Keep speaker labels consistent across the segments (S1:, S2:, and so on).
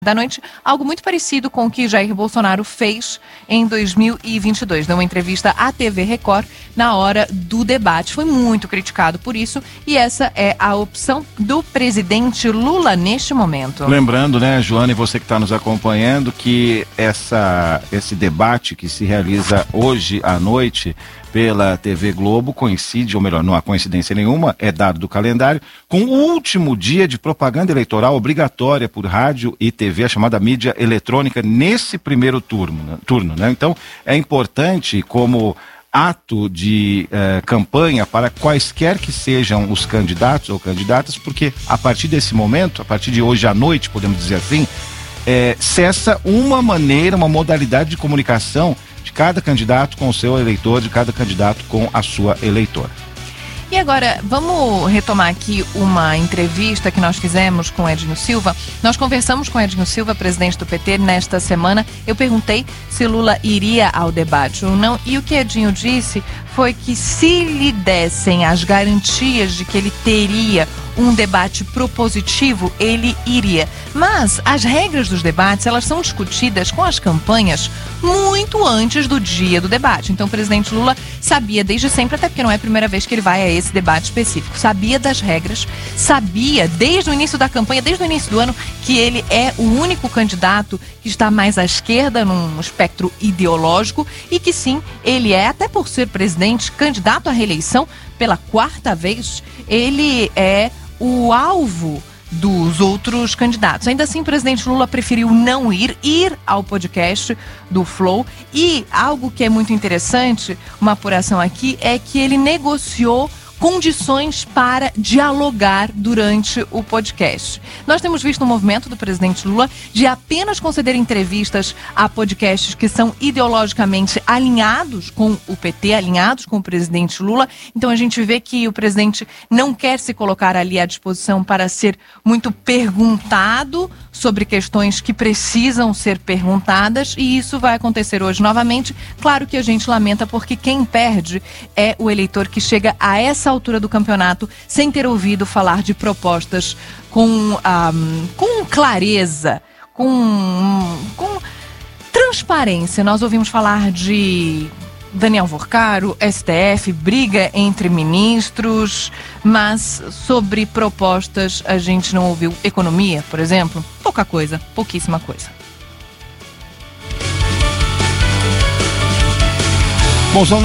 S1: da noite, algo muito parecido com o que Jair Bolsonaro fez em 2022. Deu uma entrevista à TV Record na hora do debate. Foi muito criticado por isso e essa é a opção do presidente Lula neste momento.
S2: Lembrando, né, Joana, e você que está nos acompanhando, que esse debate que se realiza hoje à noite pela TV Globo coincide, ou melhor, não há coincidência nenhuma, é dado do calendário, com o último dia de propaganda eleitoral obrigatória por rádio e TV, a chamada mídia eletrônica, nesse primeiro turno, né? Então, é importante como ato de campanha para quaisquer que sejam os candidatos ou candidatas, porque a partir desse momento, a partir de hoje à noite, podemos dizer assim, cessa uma modalidade de comunicação de cada candidato com o seu eleitor, de cada candidato com a sua eleitora.
S1: E agora, vamos retomar aqui uma entrevista que nós fizemos com Edinho Silva. Nós conversamos com Edinho Silva, presidente do PT, nesta semana. Eu perguntei se Lula iria ao debate ou não, e o que Edinho disse foi que se lhe dessem as garantias de que ele teria um debate propositivo, ele iria. Mas as regras dos debates, elas são discutidas com as campanhas muito antes do dia do debate. Então o presidente Lula sabia desde sempre, até porque não é a primeira vez que ele vai a esse debate específico, sabia das regras, sabia desde o início da campanha, desde o início do ano, que ele é o único candidato que está mais à esquerda num espectro ideológico e que sim, ele é, até por ser presidente, candidato à reeleição pela quarta vez, ele é o alvo dos outros candidatos. Ainda assim, o presidente Lula preferiu não ir ao podcast do Flow, e algo que é muito interessante, uma apuração aqui, é que ele negociou condições para dialogar durante o podcast. Nós temos visto um movimento do presidente Lula de apenas conceder entrevistas a podcasts que são ideologicamente alinhados com o PT, alinhados com o presidente Lula. Então a gente vê que o presidente não quer se colocar ali à disposição para ser muito perguntado sobre questões que precisam ser perguntadas, e isso vai acontecer hoje novamente. Claro que a gente lamenta, porque quem perde é o eleitor que chega a essa altura do campeonato sem ter ouvido falar de propostas com clareza, com transparência. Nós ouvimos falar de Daniel Worcaro, STF, briga entre ministros, mas sobre propostas a gente não ouviu. Economia, por exemplo, pouca coisa, pouquíssima coisa.
S2: Bom, são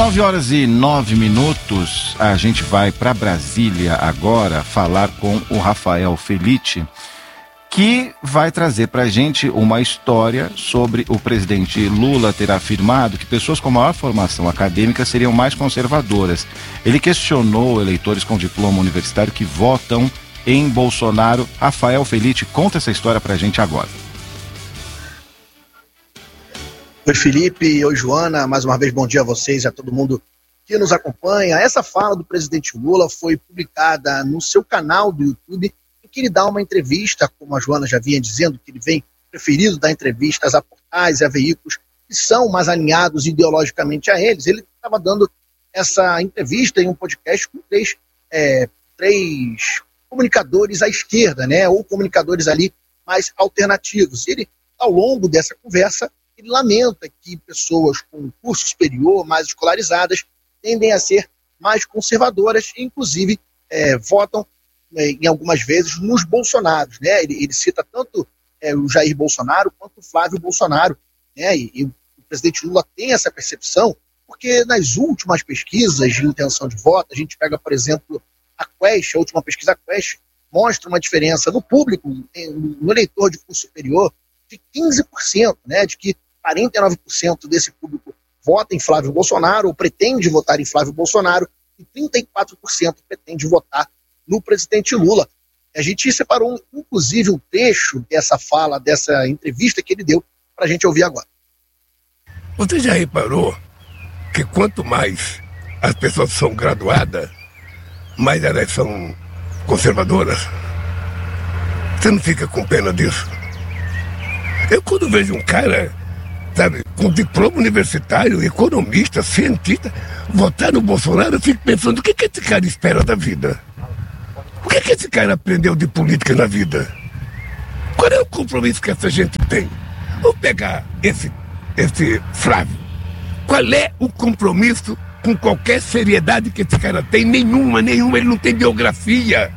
S2: 9h09. A gente vai para Brasília agora falar com o Rafael Felitti, que vai trazer para a gente uma história sobre o presidente Lula ter afirmado que pessoas com maior formação acadêmica seriam mais conservadoras. Ele questionou eleitores com diploma universitário que votam em Bolsonaro. Rafael Felitti, conta essa história para a gente agora.
S3: Oi, Felipe. Oi, Joana. Mais uma vez, bom dia a vocês e a todo mundo que nos acompanha. Essa fala do presidente Lula foi publicada no seu canal do YouTube, em que ele dá uma entrevista, como a Joana já vinha dizendo, que ele vem preferido dar entrevistas a portais e a veículos que são mais alinhados ideologicamente a eles. Ele estava dando essa entrevista em um podcast com três comunicadores à esquerda, né, ou comunicadores ali mais alternativos. Ele, ao longo dessa conversa, ele lamenta que pessoas com curso superior, mais escolarizadas, tendem a ser mais conservadoras e, inclusive, votam, em algumas vezes, nos Bolsonaros, né? Ele cita tanto o Jair Bolsonaro quanto o Flávio Bolsonaro, né? E o presidente Lula tem essa percepção, porque nas últimas pesquisas de intenção de voto, a gente pega, por exemplo, a Quest, a última pesquisa Quest, mostra uma diferença no público, no eleitor de curso superior, de 15%, né? De que 49% desse público vota em Flávio Bolsonaro, ou pretende votar em Flávio Bolsonaro, e 34% pretende votar no presidente Lula. A gente separou, inclusive, um trecho dessa fala, dessa entrevista que ele deu, para a gente ouvir agora.
S4: Você já reparou que quanto mais as pessoas são graduadas, mais elas são conservadoras? Você não fica com pena disso? Eu, quando vejo um cara, sabe, com diploma universitário, economista, cientista, votar no Bolsonaro, eu fico pensando, o que esse cara espera da vida? O que esse cara aprendeu de política na vida? Qual é o compromisso que essa gente tem? Vamos pegar esse Flávio. Qual é o compromisso com qualquer seriedade que esse cara tem? Nenhuma, ele não tem biografia.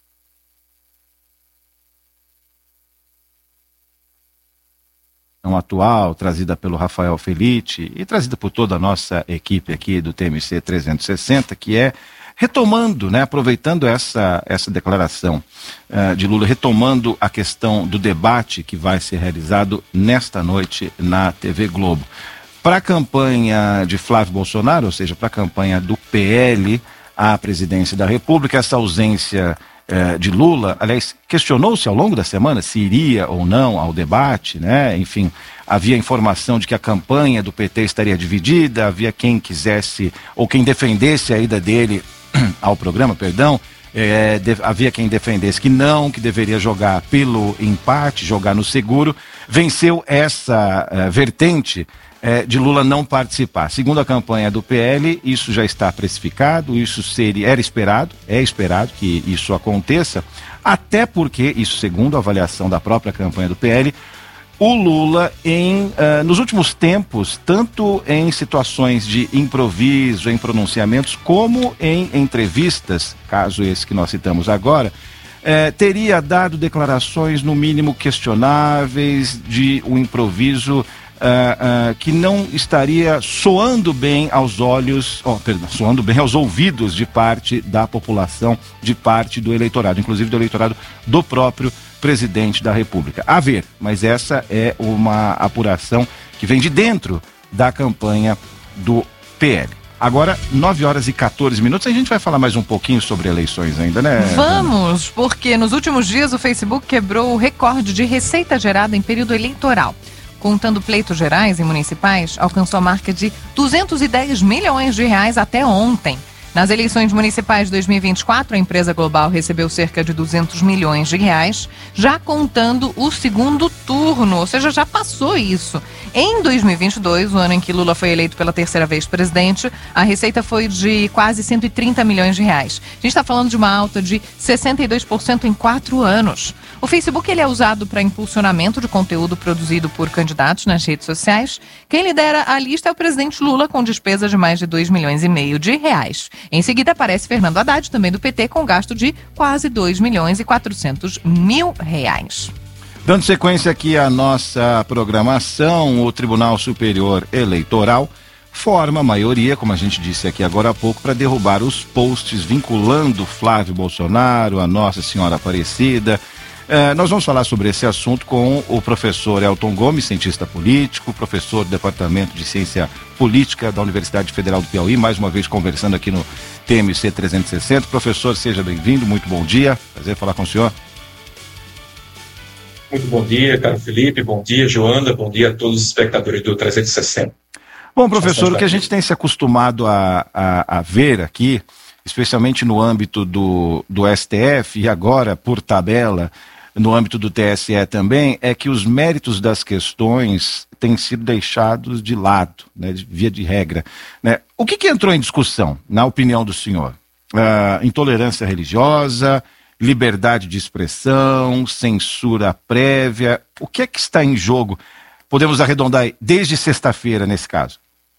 S2: Atual, trazida pelo Rafael Felitti e trazida por toda a nossa equipe aqui do TMC 360, que é retomando, né, aproveitando essa declaração de Lula, retomando a questão do debate que vai ser realizado nesta noite na TV Globo. Para a campanha de Flávio Bolsonaro, ou seja, para a campanha do PL à presidência da República, essa ausência de Lula, aliás, questionou-se ao longo da semana se iria ou não ao debate, né? Enfim, havia informação de que a campanha do PT estaria dividida, havia quem quisesse, ou quem defendesse a ida dele ao programa, havia quem defendesse que não, que deveria jogar pelo empate, jogar no seguro. Venceu essa vertente de Lula não participar. Segundo a campanha do PL, isso já está precificado, é esperado que isso aconteça, até porque, isso segundo a avaliação da própria campanha do PL, o Lula, nos últimos tempos, tanto em situações de improviso, em pronunciamentos, como em entrevistas, caso esse que nós citamos agora, teria dado declarações no mínimo questionáveis, de um improviso que não estaria soando bem aos soando bem aos ouvidos de parte da população, de parte do eleitorado, inclusive do eleitorado do próprio presidente da República. A ver, mas essa é uma apuração que vem de dentro da campanha do PL. Agora, 9h14, a gente vai falar mais um pouquinho sobre eleições ainda, né?
S1: Vamos, porque nos últimos dias o Facebook quebrou o recorde de receita gerada em período eleitoral. Contando pleitos gerais e municipais, alcançou a marca de 210 milhões de reais até ontem. Nas eleições municipais de 2024, a empresa global recebeu cerca de 200 milhões de reais, já contando o segundo turno, ou seja, já passou isso. Em 2022, o ano em que Lula foi eleito pela terceira vez presidente, a receita foi de quase 130 milhões de reais. A gente está falando de uma alta de 62% em 4 anos. O Facebook ele é usado para impulsionamento de conteúdo produzido por candidatos nas redes sociais. Quem lidera a lista é o presidente Lula, com despesas de mais de 2,5 milhões de reais. Em seguida aparece Fernando Haddad, também do PT, com gasto de quase 2,4 milhões de reais.
S2: Dando sequência aqui à nossa programação, o Tribunal Superior Eleitoral forma a maioria, como a gente disse aqui agora há pouco, para derrubar os posts vinculando Flávio Bolsonaro a Nossa Senhora Aparecida. Nós vamos falar sobre esse assunto com o professor Elton Gomes, cientista político, professor do Departamento de Ciência Política da Universidade Federal do Piauí, mais uma vez conversando aqui no TMC 360. Professor, seja bem-vindo, muito bom dia, prazer falar com o senhor.
S5: Muito bom dia, caro Felipe, bom dia, Joana, bom dia a todos os espectadores do 360.
S2: Bom, professor, o que a gente tem se acostumado a ver aqui, especialmente no âmbito do STF e agora, por tabela, no âmbito do TSE também, é que os méritos das questões têm sido deixados de lado, né, via de regra, né? O que entrou em discussão, na opinião do senhor? Intolerância religiosa, liberdade de expressão, censura prévia, o que é que está em jogo? Podemos arredondar desde sexta-feira nesse caso.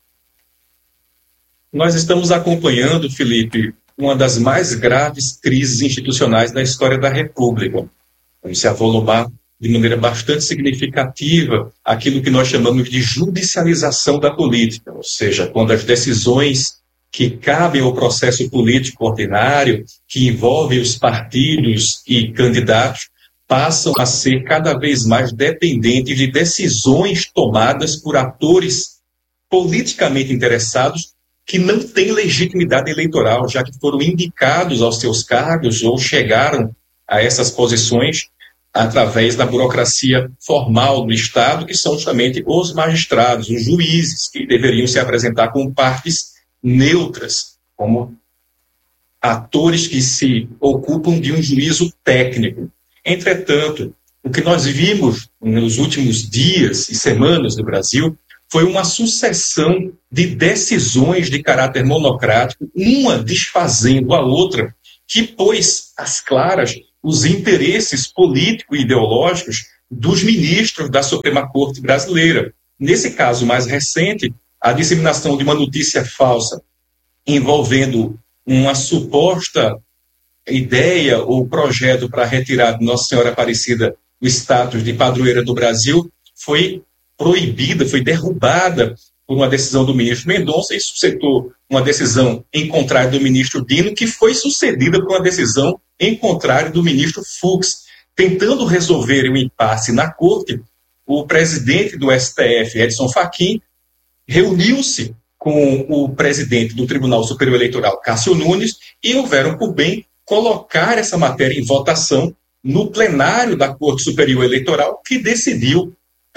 S5: Nós estamos acompanhando, Felipe, uma das mais graves crises institucionais da história da República. Se avolumar de maneira bastante significativa aquilo que nós chamamos de judicialização da política, ou seja, quando as decisões que cabem ao processo político ordinário, que envolvem os partidos e candidatos, passam a ser cada vez mais dependentes de decisões tomadas por atores politicamente interessados que não têm legitimidade eleitoral, já que foram indicados aos seus cargos ou chegaram a essas posições através da burocracia formal do Estado, que são justamente os magistrados, os juízes, que deveriam se apresentar como partes neutras, como atores que se ocupam de um juízo técnico. Entretanto, o que nós vimos nos últimos dias e semanas no Brasil foi uma sucessão de decisões de caráter monocrático, uma desfazendo a outra, que pôs às claras os interesses políticos e ideológicos dos ministros da Suprema Corte brasileira. Nesse caso mais recente, a disseminação de uma notícia falsa envolvendo uma suposta ideia ou projeto para retirar de Nossa Senhora Aparecida o status de padroeira do Brasil foi proibida, foi derrubada por uma decisão do ministro Mendonça e suscitou uma decisão em contrário do ministro Dino, que foi sucedida por uma decisão em contrário do ministro Fux. Tentando resolver o impasse na corte, o presidente do STF, Edson Fachin, reuniu-se com o presidente do Tribunal Superior Eleitoral, Cássio Nunes, e houveram por bem colocar essa matéria em votação no plenário da Corte Superior Eleitoral, que decidiu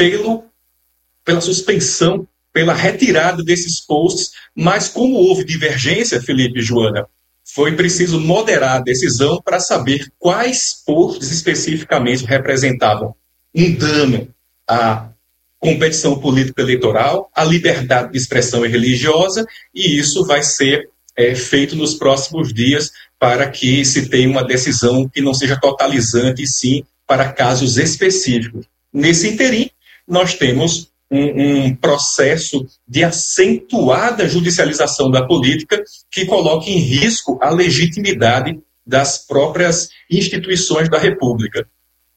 S5: pela suspensão, pela retirada desses posts, mas como houve divergência, Felipe e Joana, foi preciso moderar a decisão para saber quais posts especificamente representavam um dano à competição política eleitoral, à liberdade de expressão religiosa, e isso vai ser feito nos próximos dias para que se tenha uma decisão que não seja totalizante, e sim para casos específicos. Nesse interim, nós temos um processo de acentuada judicialização da política que coloca em risco a legitimidade das próprias instituições da República.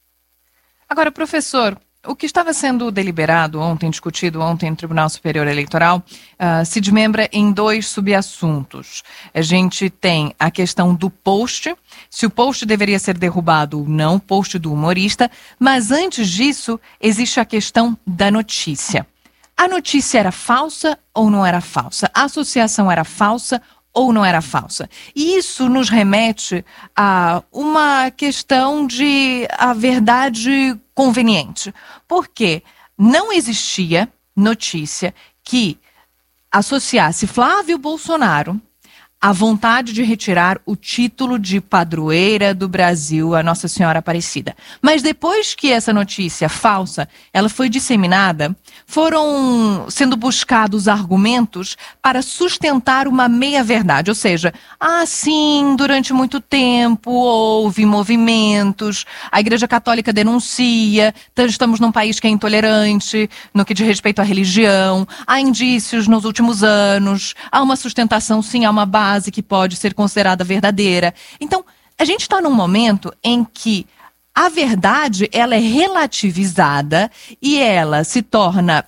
S1: Agora, professor, o que estava sendo deliberado ontem, discutido ontem no Tribunal Superior Eleitoral, se desmembra em 2 subassuntos. A gente tem a questão do post, se o post deveria ser derrubado ou não, o post do humorista, mas antes disso existe a questão da notícia. A notícia era falsa ou não era falsa? A associação era falsa ou não era falsa? E isso nos remete a uma questão de a verdade conveniente, porque não existia notícia que associasse Flávio Bolsonaro à vontade de retirar o título de padroeira do Brasil a Nossa Senhora Aparecida. Mas depois que essa notícia falsa ela foi disseminada, foram sendo buscados argumentos para sustentar uma meia-verdade, ou seja, sim, durante muito tempo houve movimentos, a Igreja Católica denuncia, estamos num país que é intolerante no que diz respeito à religião, há indícios nos últimos anos, há uma sustentação, sim, há uma base que pode ser considerada verdadeira. Então, a gente está num momento em que a verdade ela é relativizada e ela se torna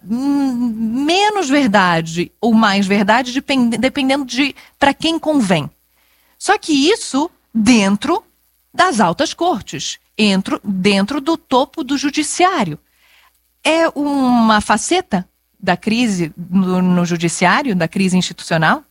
S1: menos verdade ou mais verdade dependendo de para quem convém. Só que isso dentro das altas cortes, dentro do topo do judiciário. É uma faceta da crise no judiciário, da crise institucional?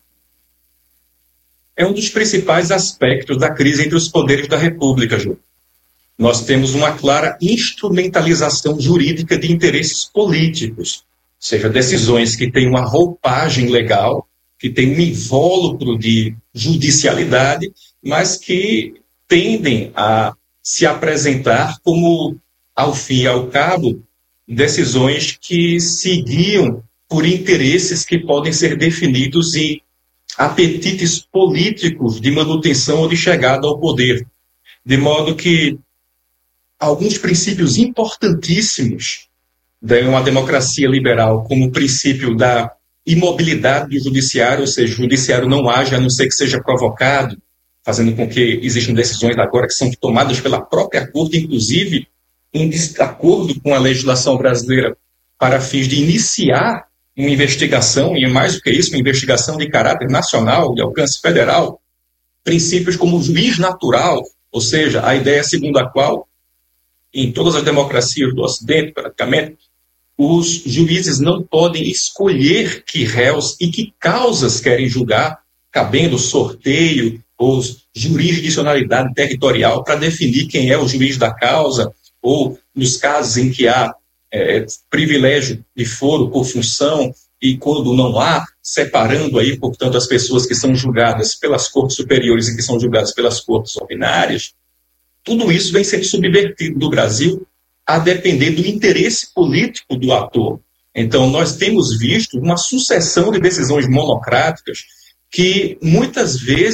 S5: É um dos principais aspectos da crise entre os poderes da República, Ju. Nós temos uma clara instrumentalização jurídica de interesses políticos, ou seja, decisões que têm uma roupagem legal, que têm um invólucro de judicialidade, mas que tendem a se apresentar como, ao fim e ao cabo, decisões que se guiam por interesses que podem ser definidos em apetites políticos de manutenção ou de chegada ao poder. De modo que alguns princípios importantíssimos de uma democracia liberal, como o princípio da imobilidade do judiciário, ou seja, o judiciário não age a não ser que seja provocado, fazendo com que existam decisões agora que são tomadas pela própria Corte, inclusive em desacordo com a legislação brasileira, para fins de iniciar uma investigação, e mais do que isso, uma investigação de caráter nacional, de alcance federal, princípios como o juiz natural, ou seja, a ideia segundo a qual, em todas as democracias do Ocidente, praticamente, os juízes não podem escolher que réus e que causas querem julgar, cabendo sorteio ou jurisdicionalidade territorial para definir quem é o juiz da causa, ou nos casos em que há privilégio de foro por função e quando não há, separando aí, portanto, as pessoas que são julgadas pelas cortes superiores e que são julgadas pelas cortes ordinárias. Tudo isso vem sendo subvertido no Brasil a depender do interesse político do ator. Então, nós temos visto uma sucessão de decisões monocráticas que, muitas vezes,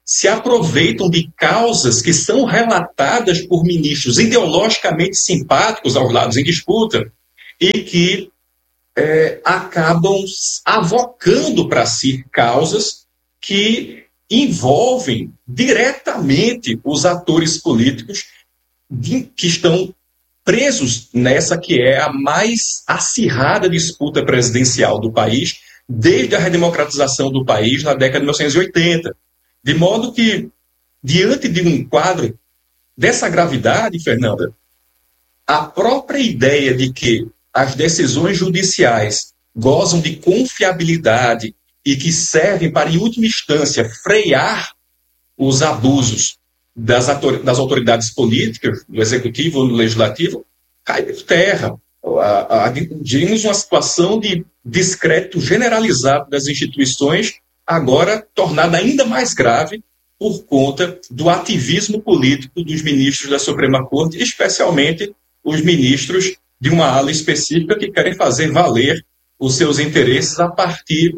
S5: se aproveitam de causas que são relatadas por ministros ideologicamente simpáticos aos lados em disputa e que acabam avocando para si causas que envolvem diretamente os atores políticos que estão presos nessa que é a mais acirrada disputa presidencial do país desde a redemocratização do país na década de 1980. De modo que, diante de um quadro dessa gravidade, Fernanda, a própria ideia de que as decisões judiciais gozam de confiabilidade e que servem para, em última instância, frear os abusos das autoridades políticas, do executivo ou do legislativo, cai por terra. Diríamos uma situação de descrédito generalizado das instituições, agora tornada ainda mais grave por conta do ativismo político dos ministros da Suprema Corte, especialmente os ministros de uma ala específica que querem fazer valer os seus interesses a partir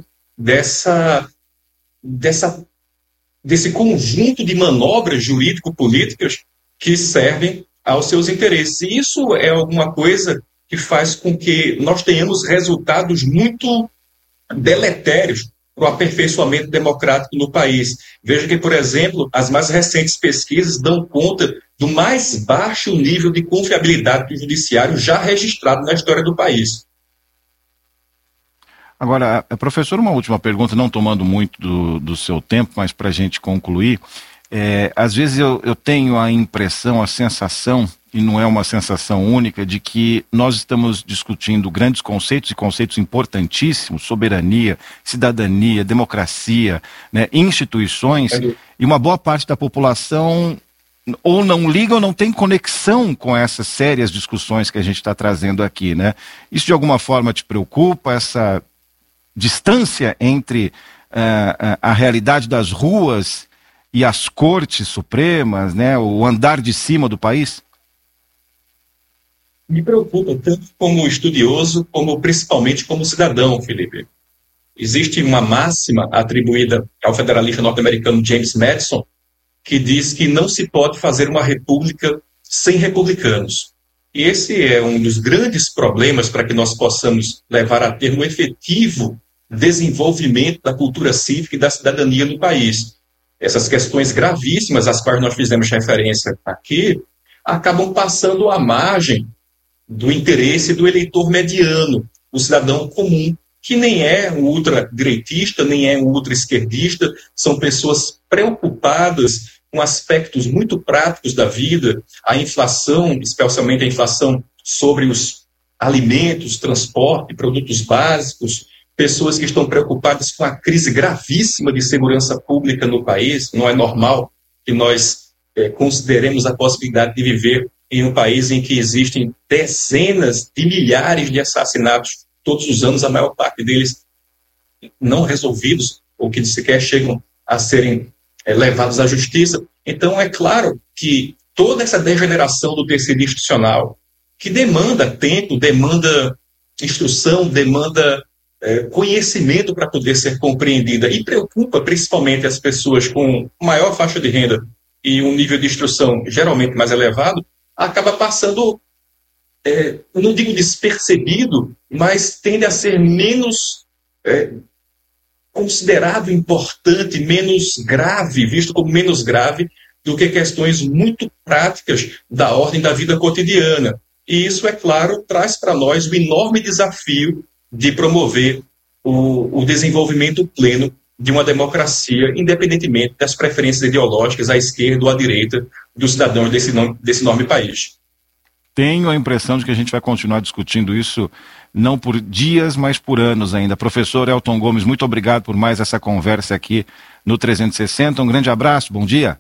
S5: desse conjunto de manobras jurídico-políticas que servem aos seus interesses. E isso é alguma coisa que faz com que nós tenhamos resultados muito deletérios para o aperfeiçoamento democrático no país. Veja que, por exemplo, as mais recentes pesquisas dão conta do mais baixo nível de confiabilidade do judiciário já registrado na história do país.
S2: Agora, professor, uma última pergunta, não tomando muito do seu tempo, mas para a gente concluir. Às vezes eu tenho a impressão, a sensação, e não é uma sensação única, de que nós estamos discutindo grandes conceitos e conceitos importantíssimos, soberania, cidadania, democracia, né, instituições, e uma boa parte da população ou não liga ou não tem conexão com essas sérias discussões que a gente está trazendo aqui, né? Isso de alguma forma te preocupa, essa distância entre a realidade das ruas e as cortes supremas, né, o andar de cima do país?
S5: Me preocupa tanto como estudioso, como principalmente como cidadão, Felipe. Existe uma máxima atribuída ao federalista norte-americano James Madison, que diz que não se pode fazer uma república sem republicanos. E esse é um dos grandes problemas para que nós possamos levar a ter um efetivo desenvolvimento da cultura cívica e da cidadania no país. Essas questões gravíssimas às quais nós fizemos referência aqui acabam passando à margem do interesse do eleitor mediano, o cidadão comum, que nem é um ultradireitista, nem é um ultraesquerdista, são pessoas preocupadas com aspectos muito práticos da vida, a inflação, especialmente a inflação sobre os alimentos, transporte, produtos básicos, pessoas que estão preocupadas com a crise gravíssima de segurança pública no país. Não é normal que nós consideremos a possibilidade de viver em um país em que existem dezenas de milhares de assassinatos todos os anos, a maior parte deles não resolvidos, ou que sequer chegam a serem levados à justiça. Então, é claro que toda essa degeneração do tecido institucional, que demanda tempo, demanda instrução, demanda conhecimento para poder ser compreendida, e preocupa principalmente as pessoas com maior faixa de renda e um nível de instrução geralmente mais elevado, acaba passando, não digo despercebido, mas tende a ser menos considerado importante, menos grave, visto como menos grave do que questões muito práticas da ordem da vida cotidiana. E isso, é claro, traz para nós o enorme desafio de promover o desenvolvimento pleno de uma democracia, independentemente das preferências ideológicas à esquerda ou à direita dos cidadãos desse enorme país.
S2: Tenho a impressão de que a gente vai continuar discutindo isso, não por dias, mas por anos ainda. Professor Elton Gomes, muito obrigado por mais essa conversa aqui no 360. Um grande abraço, bom dia.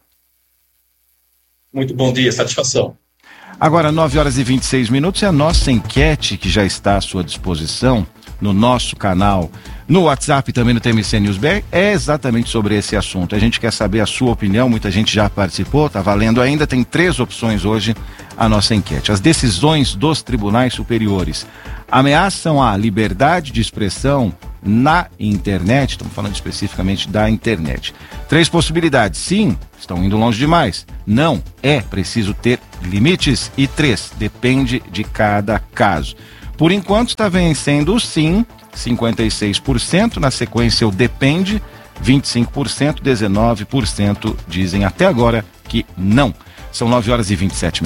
S5: Muito bom dia, satisfação.
S2: Agora, 9h26, é a nossa enquete que já está à sua disposição no nosso canal, no WhatsApp e também no TMC News BR, é exatamente sobre esse assunto. A gente quer saber a sua opinião, muita gente já participou, está valendo ainda, tem 3 opções hoje a nossa enquete. As decisões dos tribunais superiores ameaçam a liberdade de expressão, na internet, estamos falando especificamente da internet. 3 possibilidades: sim, estão indo longe demais; não, é preciso ter limites; e 3, depende de cada caso. Por enquanto está vencendo o sim, 56%, na sequência o depende, 25%, 19% dizem até agora que não. São 9h27.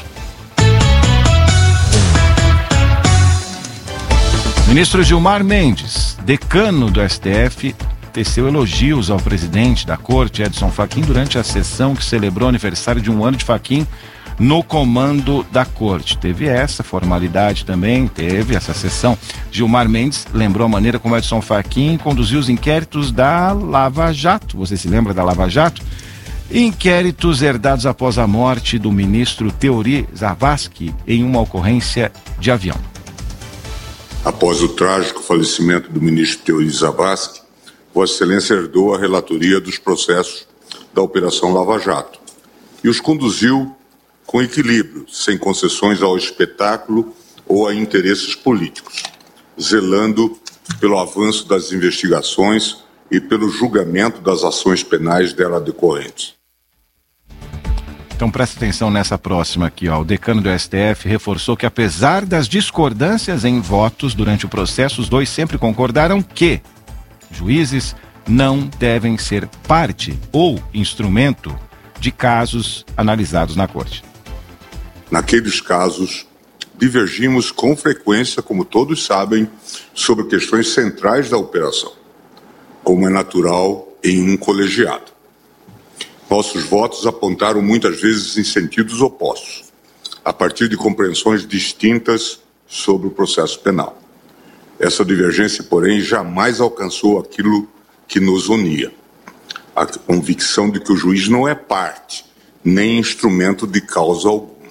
S2: Ministro Gilmar Mendes, decano do STF, teceu elogios ao presidente da corte, Edson Fachin, durante a sessão que celebrou o aniversário de 1 ano de Fachin no comando da corte. Teve essa formalidade também, teve essa sessão. Gilmar Mendes lembrou a maneira como Edson Fachin conduziu os inquéritos da Lava Jato. Você se lembra da Lava Jato? Inquéritos herdados após a morte do ministro Teori Zavascki em uma ocorrência de avião.
S6: Após o trágico falecimento do ministro Teori Zavascki, Vossa Excelência herdou a relatoria dos processos da Operação Lava Jato e os conduziu com equilíbrio, sem concessões ao espetáculo ou a interesses políticos, zelando pelo avanço das investigações e pelo julgamento das ações penais dela decorrentes.
S2: Então presta atenção nessa próxima aqui, ó. O decano do STF reforçou que, apesar das discordâncias em votos durante o processo, os dois sempre concordaram que juízes não devem ser parte ou instrumento de casos analisados na corte.
S6: Naqueles casos, divergimos com frequência, como todos sabem, sobre questões centrais da operação, como é natural em um colegiado. Nossos votos apontaram muitas vezes em sentidos opostos, a partir de compreensões distintas sobre o processo penal. Essa divergência, porém, jamais alcançou aquilo que nos unia: a convicção de que o juiz não é parte, nem instrumento de causa alguma.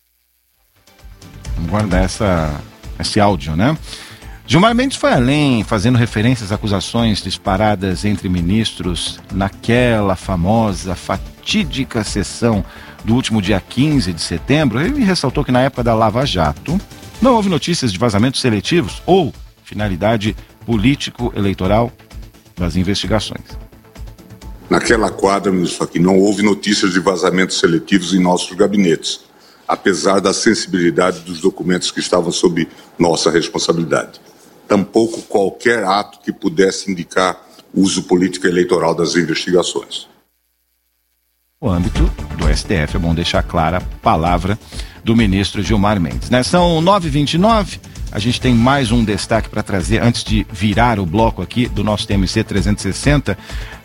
S2: Vamos guardar esse áudio, né? Gilmar Mendes foi além, fazendo referências a acusações disparadas entre ministros naquela famosa, fatídica sessão do último dia 15 de setembro. Ele ressaltou que na época da Lava Jato não houve notícias de vazamentos seletivos ou finalidade político-eleitoral das investigações.
S6: Naquela quadra, ministro Fachin, não houve notícias de vazamentos seletivos em nossos gabinetes, apesar da sensibilidade dos documentos que estavam sob nossa responsabilidade. Tampouco qualquer ato que pudesse indicar uso político eleitoral das investigações.
S2: No âmbito do STF, é bom deixar clara a palavra do ministro Gilmar Mendes, né? São 9h29, a gente tem mais um destaque para trazer antes de virar o bloco aqui do nosso TMC 360.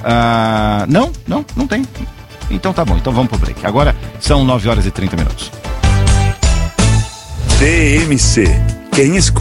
S2: Não tem. Então tá bom, então vamos pro break. Agora são 9h30.
S7: TMC. Quem escuta